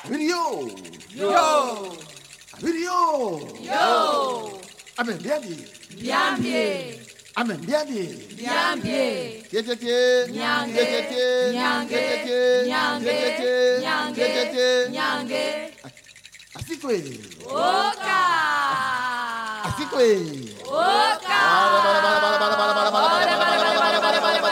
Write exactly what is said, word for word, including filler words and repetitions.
Video. Yo. Video. Yo. Amen, bien bien. Bien bien. Amen, bien bien. Bien bien. Tietete. Nyange. Tietete. Nyange. Tietete. Nyange. Tietete. Nyange. Tietete. Nyange. Así fue. Oka. Así fue. Oka.